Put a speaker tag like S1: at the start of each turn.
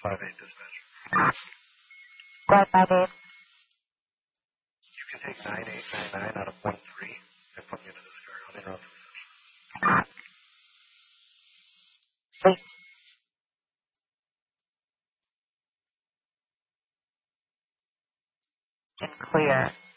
S1: 5-8 dispatch.
S2: Go ahead, 5-8.
S1: You can take 9899 out of 13 and put me into this car. I'll interrupt the session.
S2: Wait. And clear.